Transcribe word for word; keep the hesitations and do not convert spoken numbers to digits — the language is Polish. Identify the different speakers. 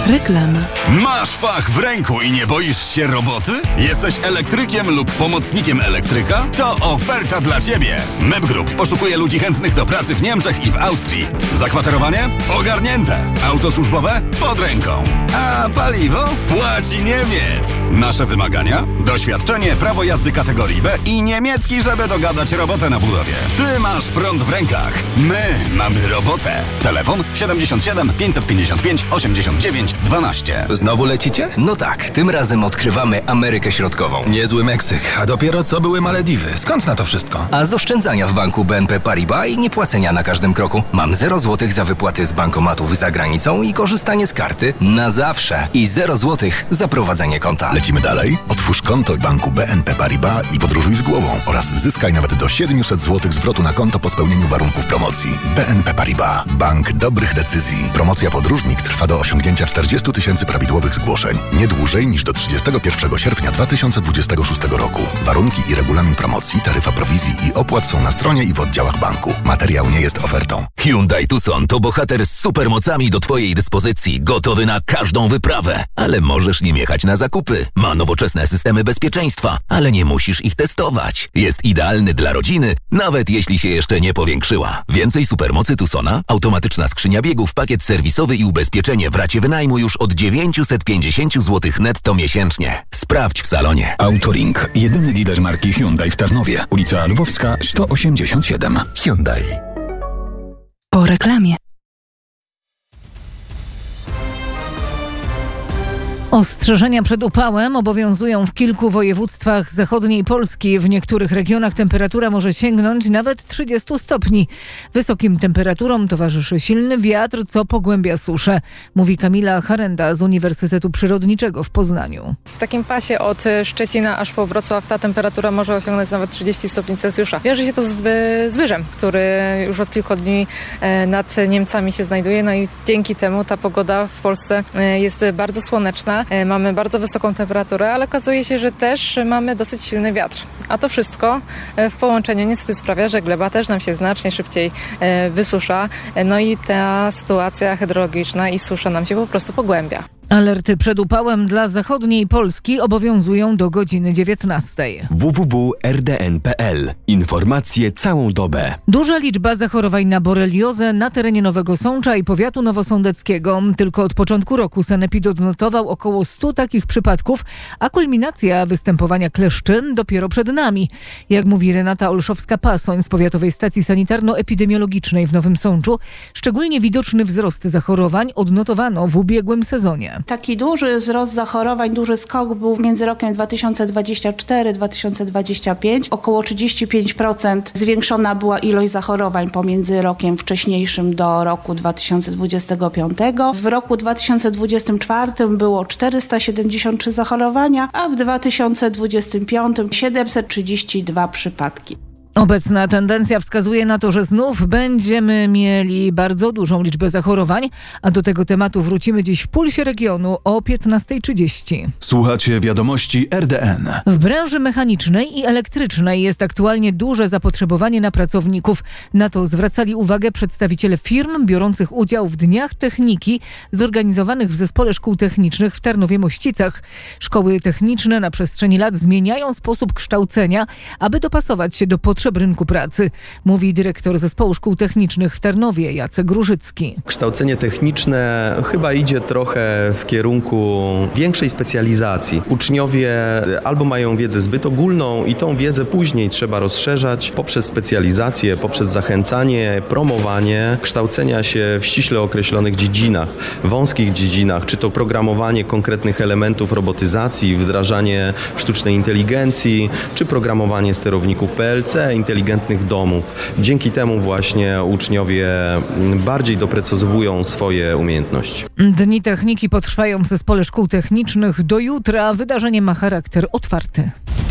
Speaker 1: Reklama.
Speaker 2: Masz fach w ręku i nie boisz się roboty? Jesteś elektrykiem lub pomocnikiem elektryka? To oferta dla Ciebie. M E B Group poszukuje ludzi chętnych do pracy w Niemczech i w Austrii. Zakwaterowanie? Ogarnięte. Auto służbowe? Pod ręką. A paliwo? Płaci Niemiec. Nasze wymagania? Doświadczenie, prawo jazdy kategorii B i niemiecki, żeby dogadać robotę na budowie. Ty masz prąd w rękach. My mamy robotę. Telefon siedemdziesiąt siedem pięćset pięćdziesiąt pięć osiemdziesiąt dziewięć dwanaście.
Speaker 3: Znowu lecicie? No tak, tym razem odkrywamy Amerykę Środkową.
Speaker 4: Niezły Meksyk, a dopiero co były Malediwy. Skąd na to wszystko?
Speaker 3: A z oszczędzania w banku B N P Paribas i niepłacenia na każdym kroku. Mam zero złotych za wypłaty z bankomatów za granicą i korzystanie z karty na zawsze. I zero złotych za prowadzenie konta.
Speaker 5: Lecimy dalej? Otwórz konto w banku B N P Paribas i podróżuj z głową oraz zyskaj nawet do siedemset złotych zwrotu na konto po spełnieniu warunków promocji. B N P Paribas. Bank dobrych decyzji. Promocja podróżnik trwa do osiągnięcia czterdziestu tysięcy prawidłowych zgłoszeń. Nie dłużej niż do trzydziestego pierwszego sierpnia dwa tysiące dwudziestego szóstego roku. Warunki i regulamin promocji, taryfa prowizji i opłat są na stronie i w oddziałach banku. Materiał nie jest ofertą.
Speaker 6: Hyundai Tucson to bohater z supermocami do Twojej dyspozycji, gotowy na każdą wyprawę. Ale możesz nim jechać na zakupy. Ma nowoczesne systemy bezpieczeństwa, ale nie musisz ich testować. Jest idealny dla rodziny, nawet jeśli się jeszcze nie powiększyła. Więcej supermocy Tucsona, automatyczna skrzynia biegów, pakiet serwisowy i ubezpieczenie w racie wynajmu już od dziewięćset pięćdziesiąt złotych netto miesięcznie. Sprawdź w salonie.
Speaker 7: Autoring. Jedyny dealer marki Hyundai w Tarnowie. Ulica Lwowska sto osiemdziesiąt siedem.
Speaker 5: Hyundai.
Speaker 1: Po reklamie. Ostrzeżenia przed upałem obowiązują w kilku województwach zachodniej Polski. W niektórych regionach temperatura może sięgnąć nawet trzydziestu stopni. Wysokim temperaturom towarzyszy silny wiatr, co pogłębia suszę, mówi Kamila Harenda z Uniwersytetu Przyrodniczego w Poznaniu.
Speaker 8: W takim pasie od Szczecina aż po Wrocław ta temperatura może osiągnąć nawet trzydzieści stopni Celsjusza. Wiąże się to z, wy, z wyżem, który już od kilku dni nad Niemcami się znajduje. No i dzięki temu ta pogoda w Polsce jest bardzo słoneczna. Mamy bardzo wysoką temperaturę, ale okazuje się, że też mamy dosyć silny wiatr. A to wszystko w połączeniu niestety sprawia, że gleba też nam się znacznie szybciej wysusza. No i ta sytuacja hydrologiczna i susza nam się po prostu pogłębia.
Speaker 1: Alerty przed upałem dla zachodniej Polski obowiązują do godziny dziewiętnastej.
Speaker 9: w w w kropka r d n kropka p l. Informacje całą dobę.
Speaker 1: Duża liczba zachorowań na boreliozę na terenie Nowego Sącza i powiatu nowosądeckiego. Tylko od początku roku sanepid odnotował około stu takich przypadków, a kulminacja występowania kleszczy dopiero przed nami. Jak mówi Renata Olszowska-Pasoń z Powiatowej Stacji Sanitarno-Epidemiologicznej w Nowym Sączu, szczególnie widoczny wzrost zachorowań odnotowano w ubiegłym sezonie.
Speaker 10: Taki duży wzrost zachorowań, duży skok był między rokiem dwa tysiące dwudziestym czwartym a dwa tysiące dwudziestym piątym. Około trzydzieści pięć procent zwiększona była ilość zachorowań pomiędzy rokiem wcześniejszym do roku dwa tysiące dwudziestego piątego. W roku dwa tysiące dwudziestym czwartym było czterysta siedemdziesiąt trzy zachorowania, a w dwa tysiące dwudziestym piątym siedemset trzydzieści dwa przypadki.
Speaker 1: Obecna tendencja wskazuje na to, że znów będziemy mieli bardzo dużą liczbę zachorowań, a do tego tematu wrócimy dziś w Pulsie Regionu o piętnasta trzydzieści.
Speaker 11: Słuchacie wiadomości R D N.
Speaker 1: W branży mechanicznej i elektrycznej jest aktualnie duże zapotrzebowanie na pracowników. Na to zwracali uwagę przedstawiciele firm biorących udział w Dniach Techniki zorganizowanych w Zespole Szkół Technicznych w Tarnowie-Mościcach. Szkoły techniczne na przestrzeni lat zmieniają sposób kształcenia, aby dopasować się do potrzeb rynku pracy, mówi dyrektor Zespołu Szkół Technicznych w Tarnowie Jacek Różycki.
Speaker 12: Kształcenie techniczne chyba idzie trochę w kierunku większej specjalizacji. Uczniowie albo mają wiedzę zbyt ogólną i tą wiedzę później trzeba rozszerzać poprzez specjalizację, poprzez zachęcanie, promowanie kształcenia się w ściśle określonych dziedzinach, wąskich dziedzinach, czy to programowanie konkretnych elementów robotyzacji, wdrażanie sztucznej inteligencji, czy programowanie sterowników P L C, inteligentnych domów. Dzięki temu właśnie uczniowie bardziej doprecyzowują swoje umiejętności.
Speaker 1: Dni Techniki potrwają w Zespole Szkół Technicznych do jutra. Wydarzenie ma charakter otwarty.